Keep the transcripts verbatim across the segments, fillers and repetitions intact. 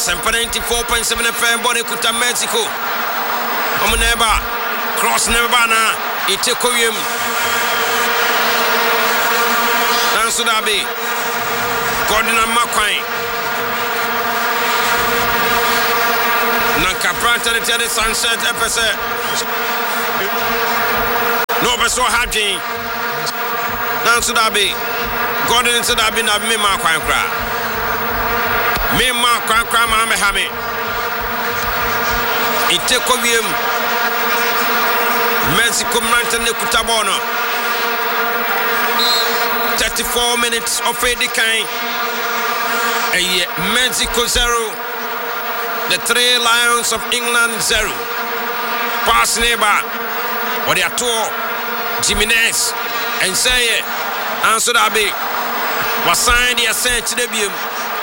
Asempa ninety-four point seven F M body kuta Mexico. Omuneba cross never na itekoyem. Nanso dabi. Gordon Makwan. Nanka Branta de Sunset F S. No beso hadin. Nanso dabi. Gordon into dabi na me Makwan kra. Me Makwan kra ma me ha me. Itekoyem. Mexico Manta ne kutabono. thirty-four minutes of Eddie Kane. Mexico zero. The Three Lions of England zero. Pass neighbor. What they are two. Jimenez. And say it. Answer that big. Was signed the ascent to the beam.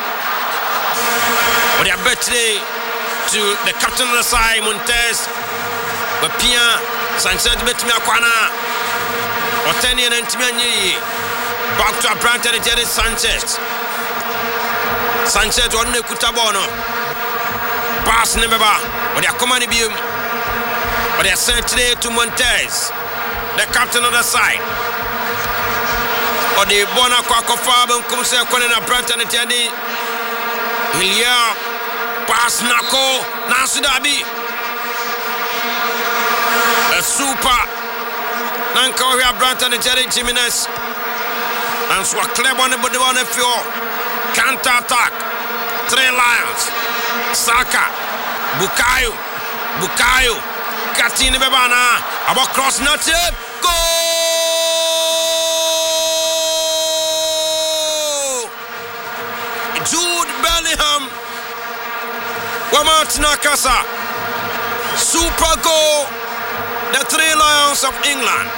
What they are bet today to the captain of the side, Montez. But Pia Sanchez bet me a corner. Otenian and Timani. Back to a branch of the Jerry Sanchez. Sanchez on the Kutabono. Pass never. But they are coming to him. But they are sent today to Montez, the captain of the side. But the Bona Quaco Fabum comes a corner of branch of the Jerry. Hilia. Pass Nako. Nasudabi. A super. Nanko here branch of the Jerry Jimenez. And so a clever on the body on the floor. Counter attack. Three Lions. Saka. Bukayo. Bukayo. Katini Bebana. About cross not yet. Goal! Jude Bellingham. Wamat Nakasa. Super goal. The Three Lions of England.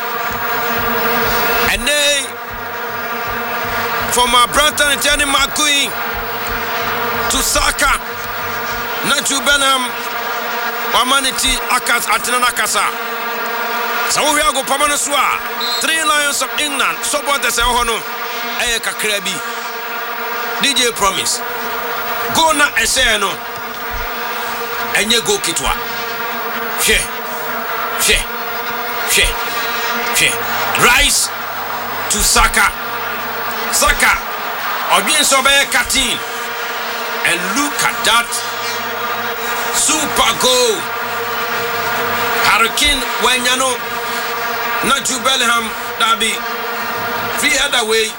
And they from our brother and Jenny McQueen to Saka, Naju Benham, Wamaniti Akas Atinanakasa. So we are go Pamanasua, Three Lions of England, support the Sehono, Eka Krebi, D J Promise, Gona Eseno, and you go Kitwa. She, she, she, she, Rice to Saka. Saka, Obien Sobe Katin, and look at that super goal. Hurricane Wanyano, Naju Bellingham, Dabi, free other way.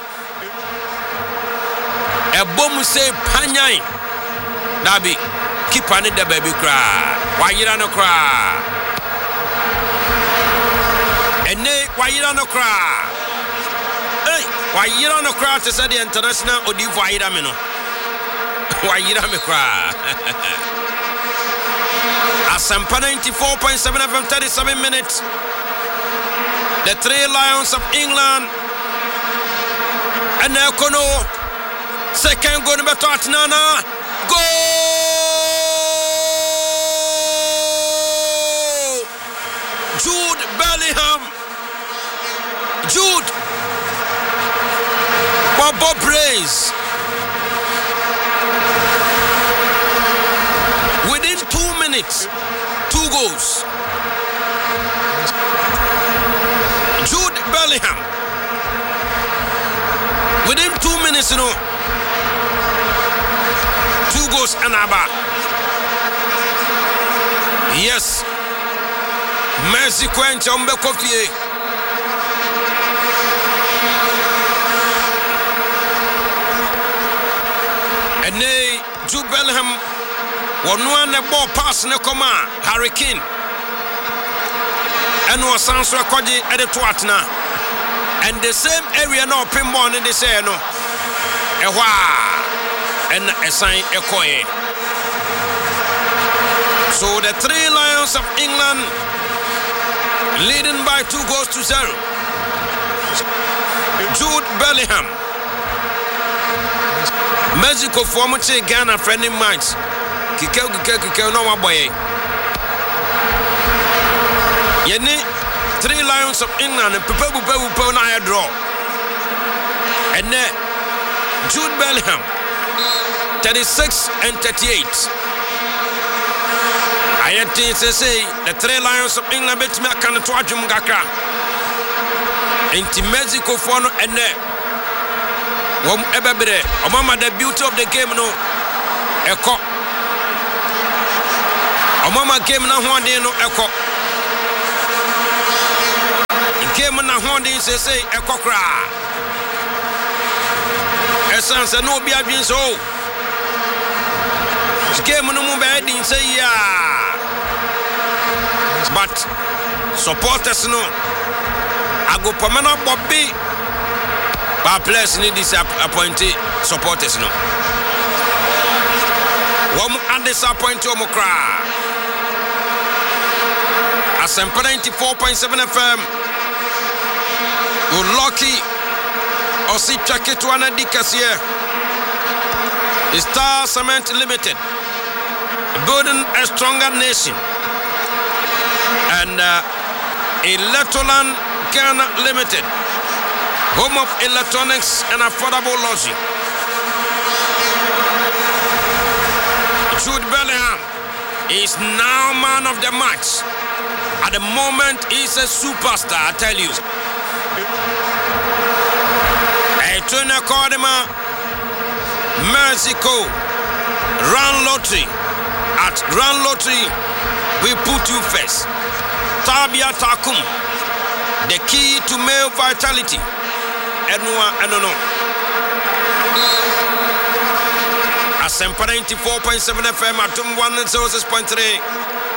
A bomb say Panyai, Dabi, keep on it the baby cry. Why you don't cry? And nay, why you don't cry? Why you don't know crowd to say the international or the Vaidamino? Why you don't cry? Asempa ninety-four point seven F M, thirty-seven minutes. The Three Lions of England. And now Kono. Second goal number Tottenham. Goal! Jude Bellingham. Jude. Bob Brace. Within two minutes, two goals. Jude Bellingham. Within two minutes, you know, two goals and Abba. Yes. Mexico and Chombe Kofi. And they, Jude Bellingham, one one the ball pass ne come Hurricane. And was Sanso Kwaji at the Twatna. And the same area no pinball in the say no. Ewa and a sign Ekoye. So the Three Lions of England leading by two goals to zero. Jude Bellingham. Mexico former Ghana friendly match. Kikau kikau kikau no waboye. Yeni Three Lions of England and Pepe Pepe Pepe na draw. And then Jude Bellingham thirty-six and thirty-eight. I think they say the three Lions of England bet me can to adwum kakra. Enti Mexico for no ene. Wom ebebre. Omama the beauty of the game no. Eko. Omama game na ho ade no eko. Game na ho ade say say eko kra. Essence no be adwin so. Game no mo be din say ya. But supporters no agopamana Bobby but players need disappointed supporters no one and disappointed omokra Asempa ninety-four point seven F M Lucky Osi Chaketuana Dikasia Star Cement Limited building a stronger nation. And uh, Electroland Ghana Limited, home of electronics and affordable luxury. Jude Bellingham is now man of the match. At the moment, he's a superstar, I tell you. Etuna Kodima, Mexico, Run Lottery. At Run Lottery, we put you first. Tabia Takum, the key to male vitality. Enwa enono. Asempa ninety-four point seven F M at one oh six point three.